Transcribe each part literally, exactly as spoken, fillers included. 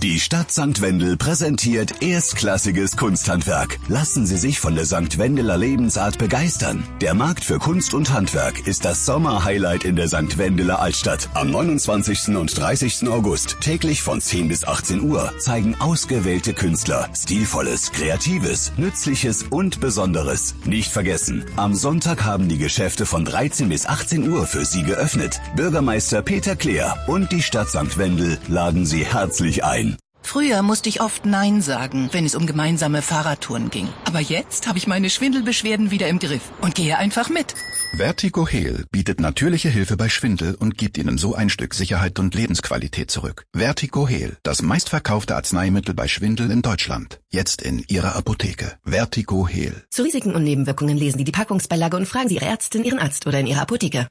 Die Stadt Sankt Wendel präsentiert erstklassiges Kunsthandwerk. Lassen Sie sich von der Sankt Wendeler Lebensart begeistern. Der Markt für Kunst und Handwerk ist das Sommerhighlight in der Sankt Wendeler Altstadt. Am neunundzwanzigsten und dreißigsten August, täglich von zehn bis achtzehn Uhr, zeigen ausgewählte Künstler Stilvolles, Kreatives, Nützliches und Besonderes. Nicht vergessen, am Sonntag haben die Geschäfte von dreizehn bis achtzehn Uhr für Sie geöffnet. Bürgermeister Peter Kleer und die Stadt Sankt Wendel laden Sie herzlich ein. Früher musste ich oft Nein sagen, wenn es um gemeinsame Fahrradtouren ging. Aber jetzt habe ich meine Schwindelbeschwerden wieder im Griff und gehe einfach mit. Vertigo Heal bietet natürliche Hilfe bei Schwindel und gibt Ihnen so ein Stück Sicherheit und Lebensqualität zurück. Vertigo Heal, das meistverkaufte Arzneimittel bei Schwindel in Deutschland. Jetzt in Ihrer Apotheke. Vertigo Heal. Zu Risiken und Nebenwirkungen lesen Sie die Packungsbeilage und fragen Sie Ihre Ärztin, Ihren Arzt oder in Ihrer Apotheke.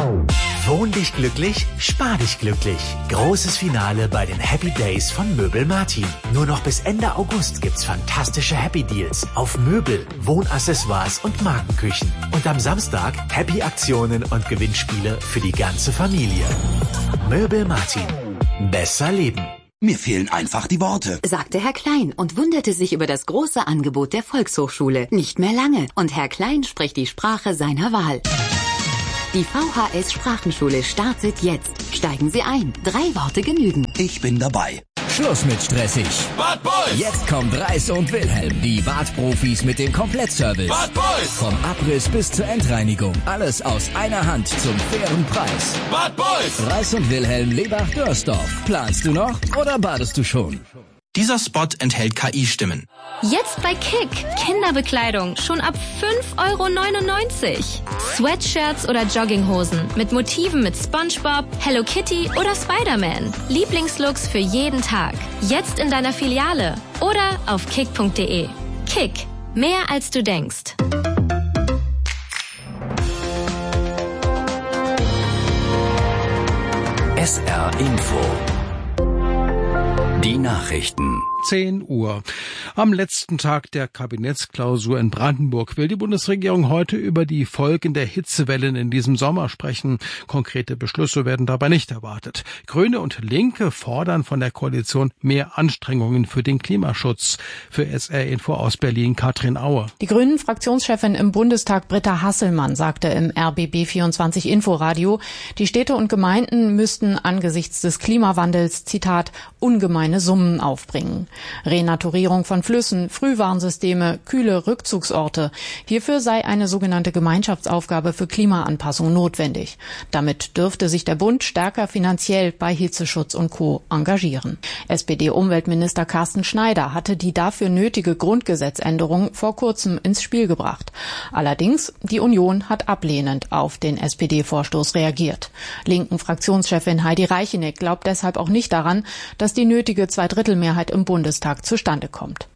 Wohn dich glücklich, spar dich glücklich. Großes Finale bei den Happy Days von Möbel Martin. Nur noch bis Ende August gibt's fantastische Happy Deals auf Möbel, Wohnaccessoires und Markenküchen. Und am Samstag Happy Aktionen und Gewinnspiele für die ganze Familie. Möbel Martin. Besser leben. Mir fehlen einfach die Worte, sagte Herr Klein und wunderte sich über das große Angebot der Volkshochschule. Nicht mehr lange und Herr Klein spricht die Sprache seiner Wahl. Die V H S Sprachenschule startet jetzt. Steigen Sie ein. Drei Worte genügen. Ich bin dabei. Schluss mit stressig. Bad Boys! Jetzt kommt Reis und Wilhelm, die Badprofis mit dem Komplettservice. Bad Boys! Vom Abriss bis zur Endreinigung. Alles aus einer Hand zum fairen Preis. Bad Boys! Reis und Wilhelm Lebach-Dörsdorf. Planst du noch oder badest du schon? Dieser Spot enthält K I-Stimmen. Jetzt bei Kick. Kinderbekleidung schon ab fünf Euro neunundneunzig. Sweatshirts oder Jogginghosen mit Motiven mit SpongeBob, Hello Kitty oder Spider-Man. Lieblingslooks für jeden Tag. Jetzt in deiner Filiale oder auf kick punkt de. Kick. Mehr als du denkst. S R Info. Die Nachrichten. zehn Uhr. Am letzten Tag der Kabinettsklausur in Brandenburg will die Bundesregierung heute über die Folgen der Hitzewellen in diesem Sommer sprechen. Konkrete Beschlüsse werden dabei nicht erwartet. Grüne und Linke fordern von der Koalition mehr Anstrengungen für den Klimaschutz. Für S R Info aus Berlin Katrin Aue. Die Grünen-Fraktionschefin im Bundestag Britta Hasselmann sagte im R B B vierundzwanzig Inforadio, die Städte und Gemeinden müssten angesichts des Klimawandels, Zitat, ungemeine Summen aufbringen. Renaturierung von Flüssen, Frühwarnsysteme, kühle Rückzugsorte. Hierfür sei eine sogenannte Gemeinschaftsaufgabe für Klimaanpassung notwendig. Damit dürfte sich der Bund stärker finanziell bei Hitzeschutz und Co. engagieren. S P D-Umweltminister Carsten Schneider hatte die dafür nötige Grundgesetzänderung vor kurzem ins Spiel gebracht. Allerdings, die Union hat ablehnend auf den S P D-Vorstoß reagiert. Linken Fraktionschefin Heidi Reicheneck glaubt deshalb auch nicht daran, dass die nötige Zweidrittelmehrheit im Bundestag zustande kommt.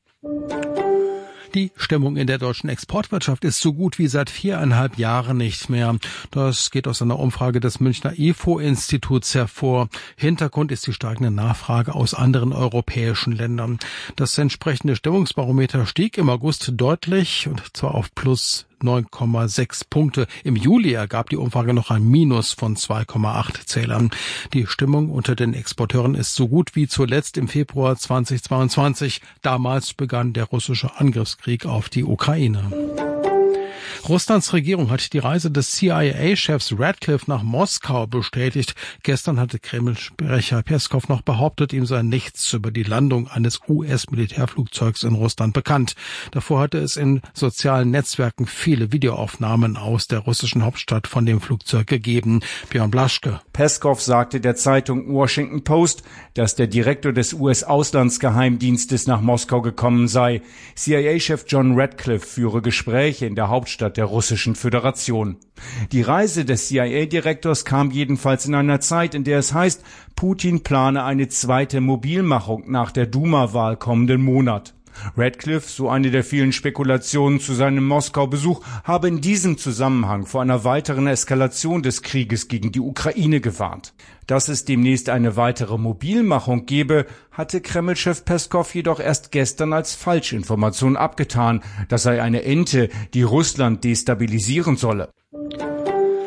Die Stimmung in der deutschen Exportwirtschaft ist so gut wie seit viereinhalb Jahren nicht mehr. Das geht aus einer Umfrage des Münchner I F O-Instituts hervor. Hintergrund ist die steigende Nachfrage aus anderen europäischen Ländern. Das entsprechende Stimmungsbarometer stieg im August deutlich, und zwar auf plus neun Komma sechs Punkte. Im Juli ergab die Umfrage noch ein Minus von zwei Komma acht Zählern. Die Stimmung unter den Exporteuren ist so gut wie zuletzt im Februar zweitausendzweiundzwanzig. Damals begann der russische Angriffskrieg auf die Ukraine. Russlands Regierung hat die Reise des C I A-Chefs Radcliffe nach Moskau bestätigt. Gestern hatte Kreml-Sprecher Peskov noch behauptet, ihm sei nichts über die Landung eines U S-Militärflugzeugs in Russland bekannt. Davor hatte es in sozialen Netzwerken viele Videoaufnahmen aus der russischen Hauptstadt von dem Flugzeug gegeben. Björn Blaschke. Peskov sagte der Zeitung Washington Post, dass der Direktor des U S-Auslandsgeheimdienstes nach Moskau gekommen sei. C I A-Chef John Radcliffe führe Gespräche in der Hauptstadt der Russischen Föderation. Die Reise des C I A-Direktors kam jedenfalls in einer Zeit, in der es heißt, Putin plane eine zweite Mobilmachung nach der Duma-Wahl kommenden Monat. Radcliffe, so eine der vielen Spekulationen zu seinem Moskau-Besuch, habe in diesem Zusammenhang vor einer weiteren Eskalation des Krieges gegen die Ukraine gewarnt. Dass es demnächst eine weitere Mobilmachung gebe, hatte Kreml-Chef Peskov jedoch erst gestern als Falschinformation abgetan. Das sei eine Ente, die Russland destabilisieren solle.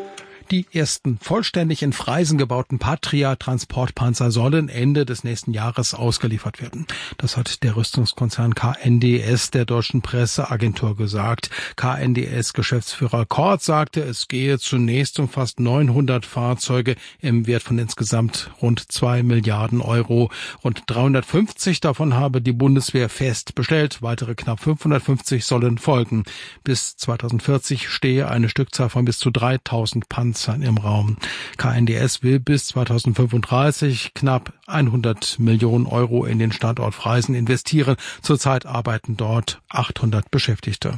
Die ersten vollständig in Freisen gebauten Patria-Transportpanzer sollen Ende des nächsten Jahres ausgeliefert werden. Das hat der Rüstungskonzern K N D S der deutschen Presseagentur gesagt. K N D S-Geschäftsführer Kort sagte, es gehe zunächst um fast neunhundert Fahrzeuge im Wert von insgesamt rund zwei Milliarden Euro. Rund dreihundertfünfzig davon habe die Bundeswehr fest bestellt. Weitere knapp fünfhundertfünfzig sollen folgen. Bis zweitausendvierzig stehe eine Stückzahl von bis zu dreitausend Panzern im Raum. K N D S will bis zweitausendfünfunddreißig knapp hundert Millionen Euro in den Standort Freisen investieren. Zurzeit arbeiten dort achthundert Beschäftigte.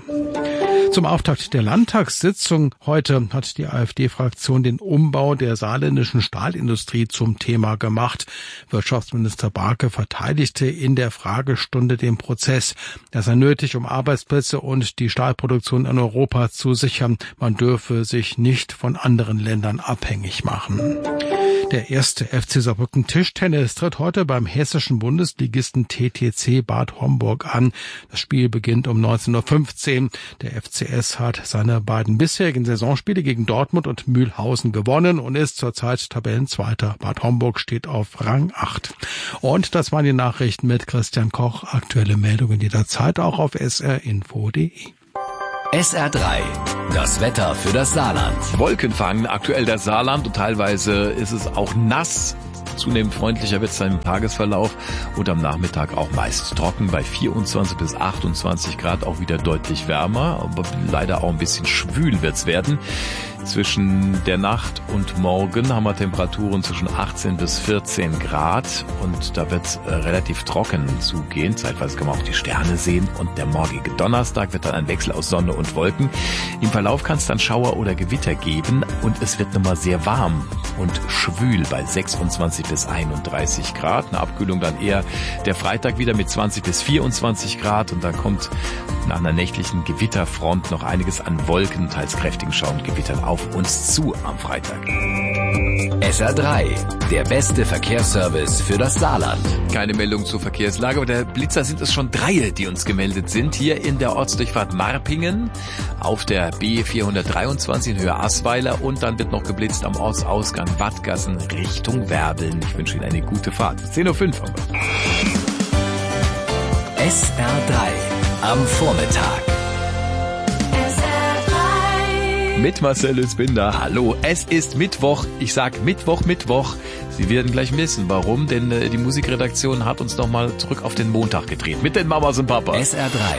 Zum Auftakt der Landtagssitzung heute hat die AfD-Fraktion den Umbau der saarländischen Stahlindustrie zum Thema gemacht. Wirtschaftsminister Barke verteidigte in der Fragestunde den Prozess. Er sei nötig, um Arbeitsplätze und die Stahlproduktion in Europa zu sichern. Man dürfe sich nicht von anderen Ländern abhängig machen. Der erste F C Saarbrücken Tischtennis tritt heute beim hessischen Bundesligisten T T C Bad Homburg an. Das Spiel beginnt um neunzehn Uhr fünfzehn. Der F C S hat seine beiden bisherigen Saisonspiele gegen Dortmund und Mühlhausen gewonnen und ist zurzeit Tabellenzweiter. Bad Homburg steht auf Rang acht. Und das waren die Nachrichten mit Christian Koch. Aktuelle Meldungen jederzeit auch auf s r info punkt d e. S R drei, das Wetter für das Saarland. Wolken fangen aktuell das Saarland und teilweise ist es auch nass. Zunehmend freundlicher wird es dann im Tagesverlauf und am Nachmittag auch meist trocken bei vierundzwanzig bis achtundzwanzig Grad, auch wieder deutlich wärmer, aber leider auch ein bisschen schwül wird's werden. Zwischen der Nacht und morgen haben wir Temperaturen zwischen achtzehn bis vierzehn Grad und da wird es äh, relativ trocken zugehen. Zeitweise kann man auch die Sterne sehen und der morgige Donnerstag wird dann ein Wechsel aus Sonne und Wolken. Im Verlauf kann es dann Schauer oder Gewitter geben und es wird nochmal sehr warm und schwül bei sechsundzwanzig bis einunddreißig Grad. Eine Abkühlung dann eher der Freitag wieder mit zwanzig bis vierundzwanzig Grad und dann kommt nach einer nächtlichen Gewitterfront noch einiges an Wolken, teils kräftigen Schauer und Gewittern auf uns zu am Freitag. S R drei, der beste Verkehrsservice für das Saarland. Keine Meldung zur Verkehrslage, aber der Blitzer sind es schon drei, die uns gemeldet sind. Hier in der Ortsdurchfahrt Marpingen, auf der B vierhundertdreiundzwanzig in Höhe Asweiler und dann wird noch geblitzt am Ortsausgang Wattgassen Richtung Werbeln. Ich wünsche Ihnen eine gute Fahrt. zehn Uhr fünf haben wir. S R drei am Vormittag. Mit Marcel Lützbinder. Hallo, es ist Mittwoch. Ich sag Mittwoch, Mittwoch. Sie werden gleich wissen, warum, denn äh, die Musikredaktion hat uns nochmal zurück auf den Montag gedreht. Mit den Mamas und Papas. S R drei.